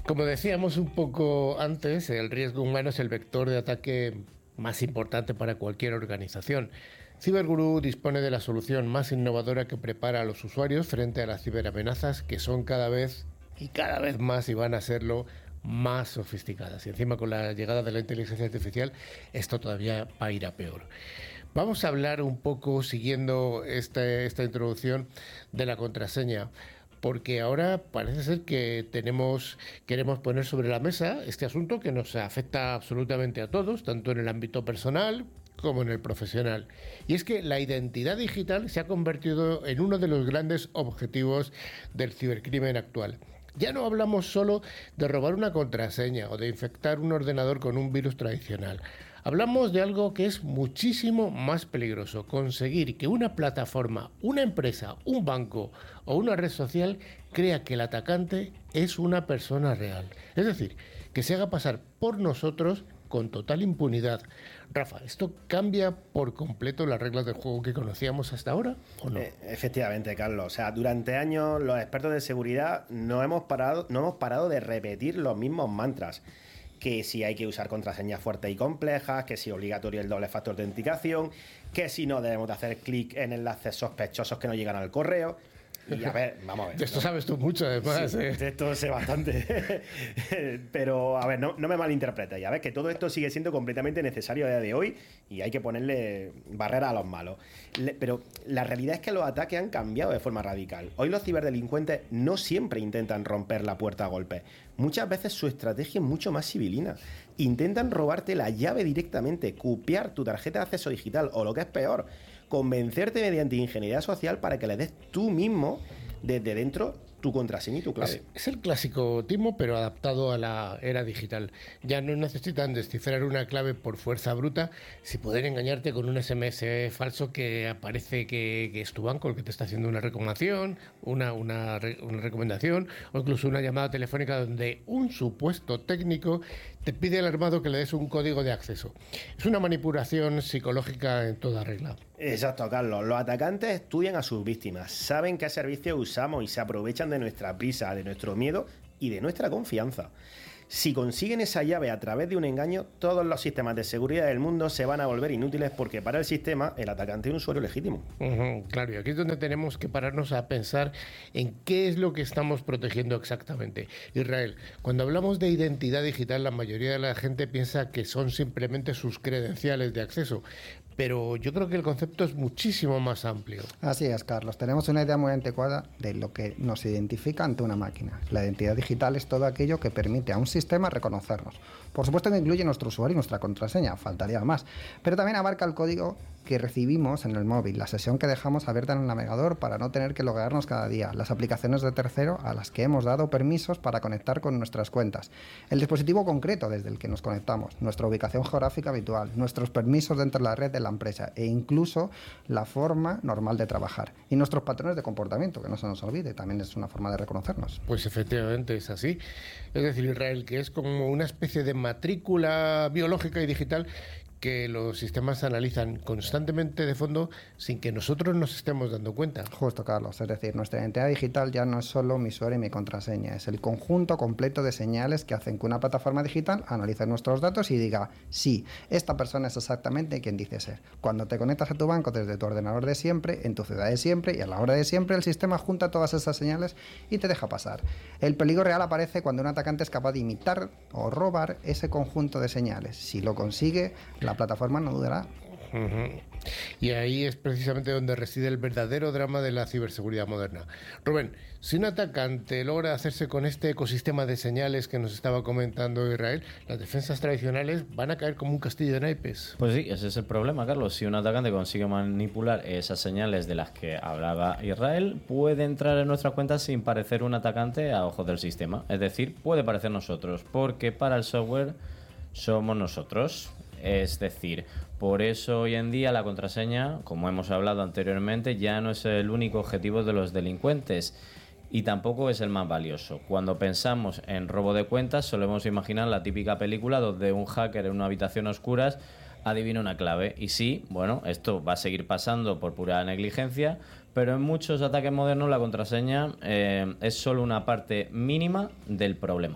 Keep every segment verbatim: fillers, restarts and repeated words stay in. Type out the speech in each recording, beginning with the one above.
Como decíamos un poco antes, el riesgo humano es el vector de ataque más importante para cualquier organización. CyberGuru dispone de la solución más innovadora que prepara a los usuarios frente a las ciberamenazas, que son cada vez y cada vez más, y van a serlo, más sofisticadas. Y encima, con la llegada de la inteligencia artificial, esto todavía va a ir a peor. Vamos a hablar un poco, siguiendo esta, esta introducción, de la contraseña, porque ahora parece ser que tenemos, queremos poner sobre la mesa este asunto que nos afecta absolutamente a todos, tanto en el ámbito personal como en el profesional. Y es que la identidad digital se ha convertido en uno de los grandes objetivos del cibercrimen actual. Ya no hablamos solo de robar una contraseña o de infectar un ordenador con un virus tradicional. Hablamos de algo que es muchísimo más peligroso: conseguir que una plataforma, una empresa, un banco o una red social crea que el atacante es una persona real. Es decir, que se haga pasar por nosotros con total impunidad. Rafa, ¿esto cambia por completo las reglas del juego que conocíamos hasta ahora o no? Eh, efectivamente, Carlos. O sea, durante años los expertos de seguridad no hemos parado, no hemos parado de repetir los mismos mantras. Que si hay que usar contraseñas fuertes y complejas, que si es obligatorio el doble factor de autenticación, que si no debemos de hacer clic en enlaces sospechosos que no llegan al correo. Y a ver, vamos a ver. De esto ¿no? sabes tú mucho, además. Sí, ¿eh? De esto sé bastante. Pero, a ver, no, no me malinterpretes. Ya ves que todo esto sigue siendo completamente necesario a día de hoy y hay que ponerle barrera a los malos. Le, pero la realidad es que los ataques han cambiado de forma radical. Hoy los ciberdelincuentes no siempre intentan romper la puerta a golpes. Muchas veces su estrategia es mucho más civilina. Intentan robarte la llave directamente, copiar tu tarjeta de acceso digital o, lo que es peor, convencerte mediante ingeniería social para que le des tú mismo desde dentro tu contraseña y tu clave. Es, es el clásico timo, pero adaptado a la era digital. Ya no necesitan descifrar una clave por fuerza bruta, si pueden engañarte con un ese eme ese falso que aparece que, que es tu banco el que te está haciendo una recomendación, una, una, una recomendación, o incluso una llamada telefónica donde un supuesto técnico te pide alarmado que le des un código de acceso. Es una manipulación psicológica en toda regla. Exacto, Carlos. Los atacantes estudian a sus víctimas, saben qué servicios usamos y se aprovechan de nuestra prisa, de nuestro miedo y de nuestra confianza. Si consiguen esa llave a través de un engaño, todos los sistemas de seguridad del mundo se van a volver inútiles, porque para el sistema el atacante es un usuario legítimo. Uh-huh, claro, y aquí es donde tenemos que pararnos a pensar en qué es lo que estamos protegiendo exactamente. Israel, cuando hablamos de identidad digital, la mayoría de la gente piensa que son simplemente sus credenciales de acceso, pero yo creo que el concepto es muchísimo más amplio. Así es, Carlos. Tenemos una idea muy anticuada de lo que nos identifica ante una máquina. La identidad digital es todo aquello que permite a un sistema reconocernos. Por supuesto que incluye nuestro usuario y nuestra contraseña, faltaría más, pero también abarca el código que recibimos en el móvil, la sesión que dejamos abierta en el navegador para no tener que loguearnos cada día, las aplicaciones de tercero a las que hemos dado permisos para conectar con nuestras cuentas, el dispositivo concreto desde el que nos conectamos, nuestra ubicación geográfica habitual, nuestros permisos dentro de la red de la empresa e incluso la forma normal de trabajar y nuestros patrones de comportamiento, que no se nos olvide, también es una forma de reconocernos. Pues efectivamente es así. Es decir, Israel, que es como una especie de matrícula biológica y digital que los sistemas analizan constantemente de fondo sin que nosotros nos estemos dando cuenta. Justo, Carlos. Es decir, nuestra identidad digital ya no es solo mi usuario y mi contraseña, es el conjunto completo de señales que hacen que una plataforma digital analice nuestros datos y diga, sí, esta persona es exactamente quien dice ser. Cuando te conectas a tu banco desde tu ordenador de siempre, en tu ciudad de siempre y a la hora de siempre, el sistema junta todas esas señales y te deja pasar. El peligro real aparece cuando un atacante es capaz de imitar o robar ese conjunto de señales. Si lo consigue, la plataforma no dudará. Uh-huh. Y ahí es precisamente donde reside el verdadero drama de la ciberseguridad moderna. Rubén, si un atacante logra hacerse con este ecosistema de señales que nos estaba comentando Israel, las defensas tradicionales van a caer como un castillo de naipes. Pues sí, ese es el problema, Carlos. Si un atacante consigue manipular esas señales de las que hablaba Israel, puede entrar en nuestras cuentas sin parecer un atacante a ojos del sistema. Es decir, puede parecer nosotros, porque para el software somos nosotros. Es decir, por eso hoy en día la contraseña, como hemos hablado anteriormente, ya no es el único objetivo de los delincuentes y tampoco es el más valioso. Cuando pensamos en robo de cuentas, solemos imaginar la típica película donde un hacker en una habitación a oscuras adivina una clave. Y sí, bueno, esto va a seguir pasando por pura negligencia, pero en muchos ataques modernos la contraseña eh, es solo una parte mínima del problema.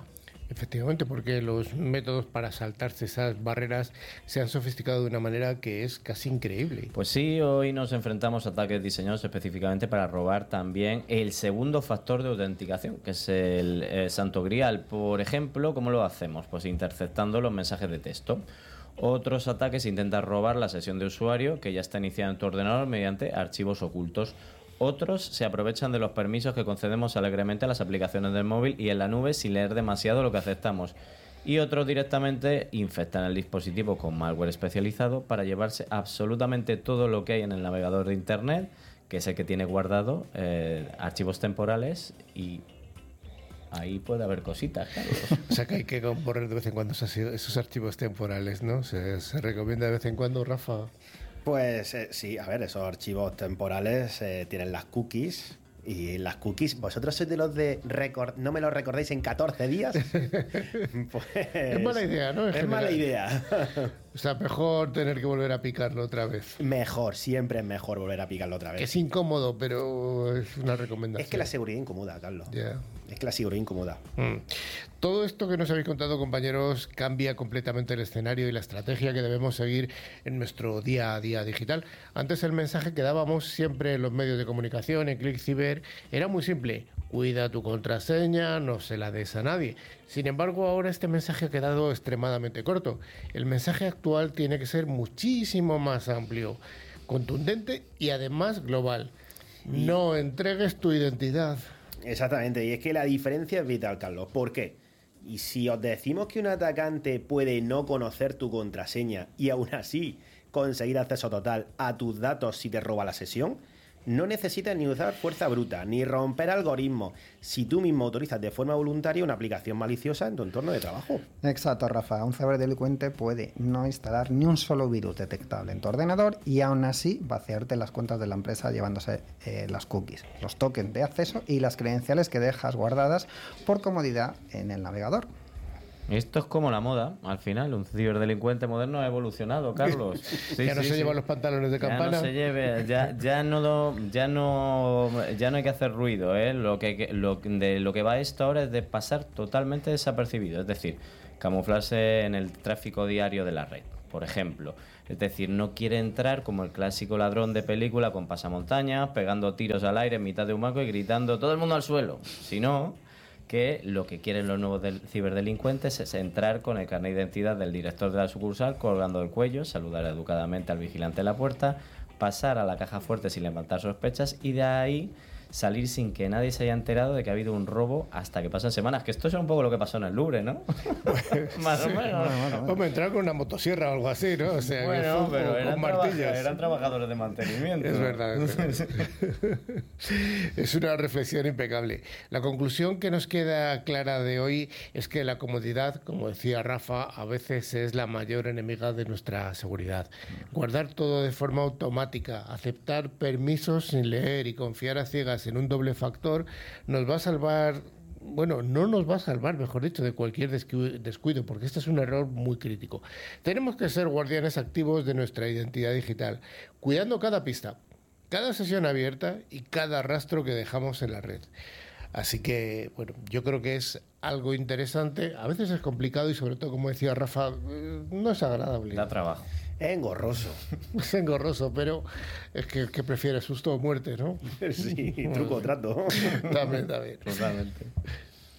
Efectivamente, porque los métodos para saltarse esas barreras se han sofisticado de una manera que es casi increíble. Pues sí, hoy nos enfrentamos a ataques diseñados específicamente para robar también el segundo factor de autenticación, que es el eh, Santo Grial. Por ejemplo, ¿cómo lo hacemos? Pues interceptando los mensajes de texto. Otros ataques intentan robar la sesión de usuario que ya está iniciada en tu ordenador mediante archivos ocultos. Otros se aprovechan de los permisos que concedemos alegremente a las aplicaciones del móvil y en la nube sin leer demasiado lo que aceptamos. Y otros directamente infectan el dispositivo con malware especializado para llevarse absolutamente todo lo que hay en el navegador de Internet, que es el que tiene guardado eh, archivos temporales, y ahí puede haber cositas, Carlos. O sea que hay que borrar de vez en cuando esos, esos archivos temporales, ¿no? Se, se recomienda de vez en cuando, Rafa. Pues eh, sí, a ver, esos archivos temporales eh, tienen las cookies. Y las cookies, ¿vosotros sois de los de record, no me lo recordéis en catorce días? Pues, es mala idea, ¿no? En es general. mala idea. O sea, mejor tener que volver a picarlo otra vez. Mejor, siempre es mejor volver a picarlo otra vez. Que es incómodo, pero es una recomendación. Es que la seguridad incomoda, Carlos. Yeah. Es que la seguridad incomoda. Mm. Todo esto que nos habéis contado, compañeros, cambia completamente el escenario y la estrategia que debemos seguir en nuestro día a día digital. Antes el mensaje que dábamos siempre en los medios de comunicación, en ClickCiber, era muy simple. Cuida tu contraseña, no se la des a nadie. Sin embargo, ahora este mensaje ha quedado extremadamente corto. El mensaje actual tiene que ser muchísimo más amplio, contundente y además global. No entregues tu identidad. Exactamente, y es que la diferencia es vital, Carlos. ¿Por qué? Y si os decimos que un atacante puede no conocer tu contraseña y aún así conseguir acceso total a tus datos si te roba la sesión, no necesitas ni usar fuerza bruta, ni romper algoritmos, si tú mismo autorizas de forma voluntaria una aplicación maliciosa en tu entorno de trabajo. Exacto, Rafa. Un ciberdelincuente puede no instalar ni un solo virus detectable en tu ordenador y aún así vaciarte las cuentas de la empresa llevándose eh, las cookies, los tokens de acceso y las credenciales que dejas guardadas por comodidad en el navegador. Esto es como la moda, al final, un ciberdelincuente moderno ha evolucionado, Carlos. Sí, ya no sí, se sí. llevan los pantalones de campana. Ya no se lleve, ya, ya no lo- ya no ya no hay que hacer ruido, ¿eh? Lo que lo, de lo que va esto ahora es de pasar totalmente desapercibido, es decir, camuflarse en el tráfico diario de la red, por ejemplo. Es decir, no quiere entrar como el clásico ladrón de película con pasamontañas, pegando tiros al aire en mitad de un banco y gritando "todo el mundo al suelo", sino que lo que quieren los nuevos del- ciberdelincuentes es entrar con el carnet de identidad del director de la sucursal colgando del cuello, saludar educadamente al vigilante de la puerta, pasar a la caja fuerte sin levantar sospechas y de ahí salir sin que nadie se haya enterado de que ha habido un robo hasta que pasan semanas. Que esto es un poco lo que pasó en el Louvre, ¿no? Más o menos. Bueno, bueno, bueno. Hombre, entrar con una motosierra o algo así, ¿no? O sea, que Bueno, fue pero con eran, martillos. trabaja- eran trabajadores de mantenimiento. Es verdad. Es, verdad. Es una reflexión impecable. La conclusión que nos queda clara de hoy es que la comodidad, como decía Rafa, a veces es la mayor enemiga de nuestra seguridad. Guardar todo de forma automática, aceptar permisos sin leer y confiar a ciegas en un doble factor nos va a salvar. Bueno, no nos va a salvar, mejor dicho, de cualquier descu- descuido, porque este es un error muy crítico. Tenemos que ser guardianes activos de nuestra identidad digital, cuidando cada pista, cada sesión abierta y cada rastro que dejamos en la red. Así que, bueno, yo creo que es algo interesante. A veces es complicado y, sobre todo, como decía Rafa, eh, no es agradable. Da trabajo. Es engorroso. Es engorroso, pero es que, que prefiere susto o muerte, ¿no? Sí, truco o trato. También, también. Totalmente.